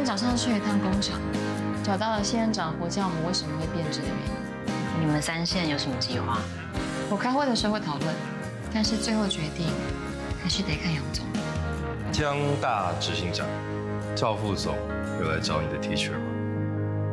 早上去一趟工厂，找到了仙人掌活酵母为什么会变质的原因。 你们3线有什么计划？ 我开会的时候会讨论，但是最后决定还是得看杨总。 江大执行长，赵副总有来找你的 teacher 吗？